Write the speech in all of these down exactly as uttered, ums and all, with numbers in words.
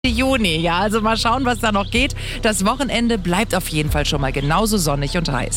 Juni, ja, also mal schauen, was da noch geht. Das Wochenende bleibt auf jeden Fall schon mal genauso sonnig und heiß.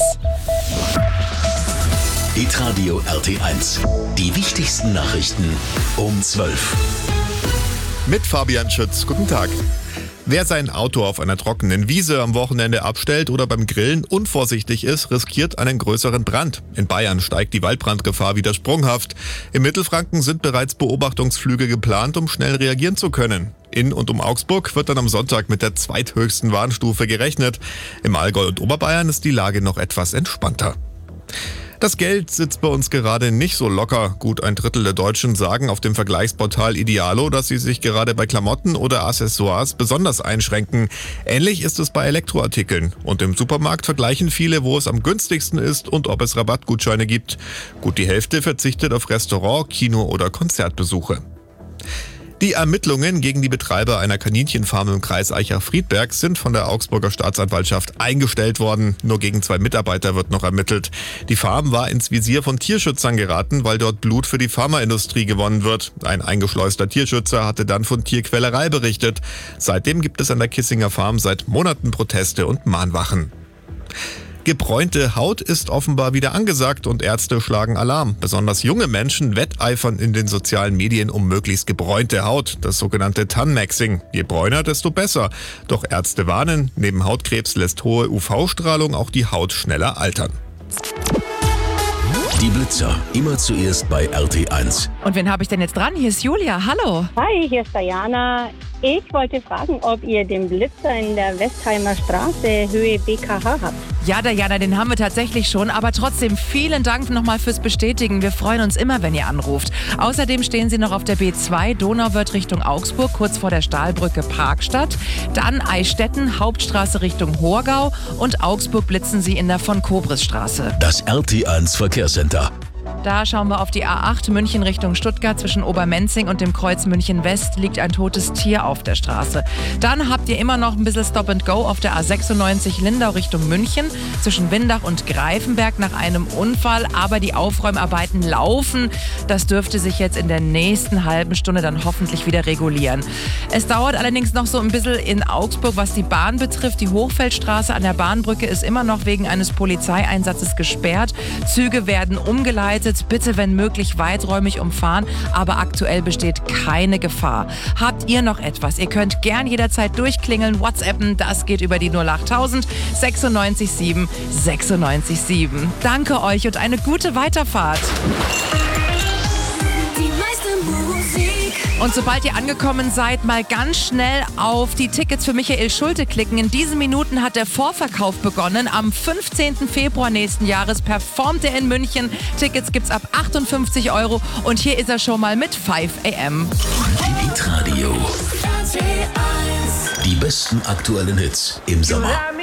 Hitradio R T eins. Die wichtigsten Nachrichten um zwölf. Mit Fabian Schütz. Guten Tag. Wer sein Auto auf einer trockenen Wiese am Wochenende abstellt oder beim Grillen unvorsichtig ist, riskiert einen größeren Brand. In Bayern steigt die Waldbrandgefahr wieder sprunghaft. Im Mittelfranken sind bereits Beobachtungsflüge geplant, um schnell reagieren zu können. In und um Augsburg wird dann am Sonntag mit der zweithöchsten Warnstufe gerechnet. Im Allgäu und Oberbayern ist die Lage noch etwas entspannter. Das Geld sitzt bei uns gerade nicht so locker. Gut ein Drittel der Deutschen sagen auf dem Vergleichsportal Idealo, dass sie sich gerade bei Klamotten oder Accessoires besonders einschränken. Ähnlich ist es bei Elektroartikeln. Und im Supermarkt vergleichen viele, wo es am günstigsten ist und ob es Rabattgutscheine gibt. Gut die Hälfte verzichtet auf Restaurant, Kino oder Konzertbesuche. Die Ermittlungen gegen die Betreiber einer Kaninchenfarm im Kreis Aichach-Friedberg sind von der Augsburger Staatsanwaltschaft eingestellt worden. Nur gegen zwei Mitarbeiter wird noch ermittelt. Die Farm war ins Visier von Tierschützern geraten, weil dort Blut für die Pharmaindustrie gewonnen wird. Ein eingeschleuster Tierschützer hatte dann von Tierquälerei berichtet. Seitdem gibt es an der Kissinger Farm seit Monaten Proteste und Mahnwachen. Gebräunte Haut ist offenbar wieder angesagt und Ärzte schlagen Alarm. Besonders junge Menschen wetteifern in den sozialen Medien um möglichst gebräunte Haut, das sogenannte Tan-Maxing. Je bräuner, desto besser. Doch Ärzte warnen, neben Hautkrebs lässt hohe U V-Strahlung auch die Haut schneller altern. Die Blitzer, immer zuerst bei R T eins. Und wen habe ich denn jetzt dran? Hier ist Julia, hallo. Hi, hier ist Diana. Ich wollte fragen, ob ihr den Blitzer in der Westheimer Straße, Höhe B K H habt. Ja, Diana, den haben wir tatsächlich schon, aber trotzdem vielen Dank nochmal fürs Bestätigen. Wir freuen uns immer, wenn ihr anruft. Außerdem stehen Sie noch auf der B zwei Donauwörth Richtung Augsburg, kurz vor der Stahlbrücke Parkstadt. Dann Eichstätten, Hauptstraße Richtung Horgau und Augsburg blitzen Sie in der Von-Kobris-Straße. Das R T eins Verkehrscenter. Da schauen wir auf die A acht München Richtung Stuttgart. Zwischen Obermenzing und dem Kreuz München West liegt ein totes Tier auf der Straße. Dann habt ihr immer noch ein bisschen Stop and Go auf der A sechsundneunzig Lindau Richtung München. Zwischen Windach und Greifenberg nach einem Unfall. Aber die Aufräumarbeiten laufen. Das dürfte sich jetzt in der nächsten halben Stunde dann hoffentlich wieder regulieren. Es dauert allerdings noch so ein bisschen in Augsburg, was die Bahn betrifft. Die Hochfeldstraße an der Bahnbrücke ist immer noch wegen eines Polizeieinsatzes gesperrt. Züge werden umgeleitet. Bitte, wenn möglich, weiträumig umfahren, aber aktuell besteht keine Gefahr. Habt ihr noch etwas? Ihr könnt gern jederzeit durchklingeln, WhatsAppen, das geht über die null achttausend sechsundneunzig sieben sechsundneunzig sieben. Danke euch und eine gute Weiterfahrt. Und sobald ihr angekommen seid, mal ganz schnell auf die Tickets für Michael Schulte klicken. In diesen Minuten hat der Vorverkauf begonnen. Am fünfzehnten Februar nächsten Jahres performt er in München. Tickets gibt's ab achtundfünfzig Euro. Und hier ist er schon mal mit fünf A M. Hitradio. Die besten aktuellen Hits im Sommer.